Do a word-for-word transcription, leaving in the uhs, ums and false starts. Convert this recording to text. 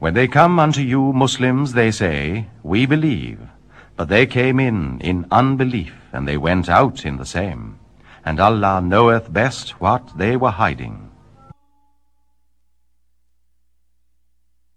When they come unto you, Muslims, they say, we believe. But they came in in unbelief, and they went out in the same. And Allah knoweth best what they were hiding.